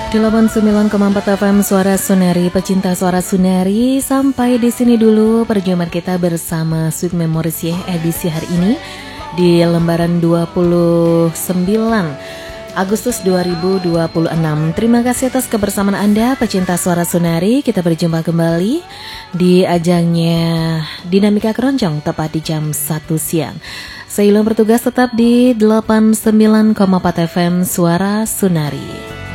89,4 FM Suara Sunari, pecinta Suara Sunari. Sampai di sini dulu perjumpaan kita bersama Sweet Memories ya, edisi hari ini di lembaran 29 Agustus 2026. Terima kasih atas kebersamaan Anda pecinta Suara Sunari. Kita berjumpa kembali di ajangnya Dinamika Keroncong tepat di jam 1 siang. Saya Ilham bertugas tetap di 89,4 FM Suara Sunari.